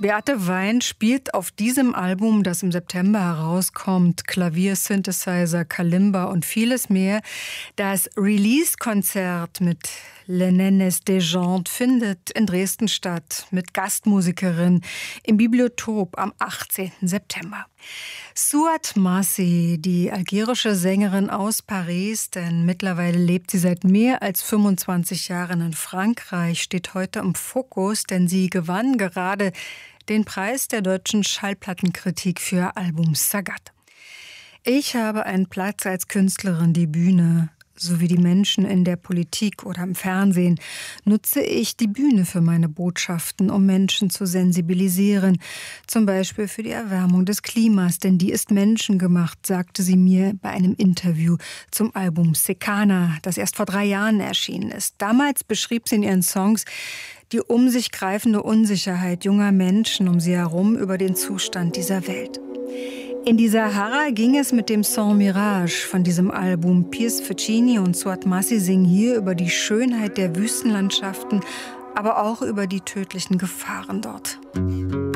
Beate Wein spielt auf diesem Album, das im September herauskommt, Klavier, Synthesizer, Kalimba und vieles mehr. Das Release-Konzert mit Les Nenes des Jantes findet in Dresden statt, mit Gastmusikerin im Bibliotop am 18. September. Suad Massi, die algerische Sängerin aus Paris, denn mittlerweile lebt sie seit mehr als 25 Jahren in Frankreich, steht heute im Fokus, denn sie gewann gerade den Preis der deutschen Schallplattenkritik für ihr Album Sagat. Ich habe einen Platz als Künstlerin, die Bühne, sowie die Menschen in der Politik oder im Fernsehen, nutze ich die Bühne für meine Botschaften, um Menschen zu sensibilisieren. Zum Beispiel für die Erwärmung des Klimas, denn die ist menschengemacht, sagte sie mir bei einem Interview zum Album Sekana, das erst vor 3 Jahren erschienen ist. Damals beschrieb sie in ihren Songs die um sich greifende Unsicherheit junger Menschen um sie herum über den Zustand dieser Welt. In die Sahara ging es mit dem Song Mirage von diesem Album. Piers Ficini und Suad Massi singen hier über die Schönheit der Wüstenlandschaften, aber auch über die tödlichen Gefahren dort.